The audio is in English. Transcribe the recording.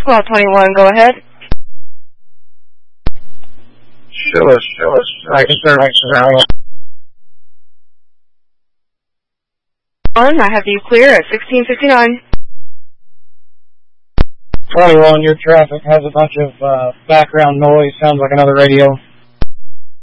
Squall 21, go ahead. Sure. I can start right. I have you clear at 1659. 21, your traffic has a bunch of background noise. Sounds like another radio.